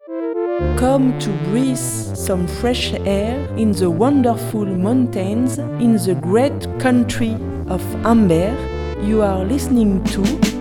Come to breathe some fresh air in the wonderful mountains in the great country of Amber. You are listening to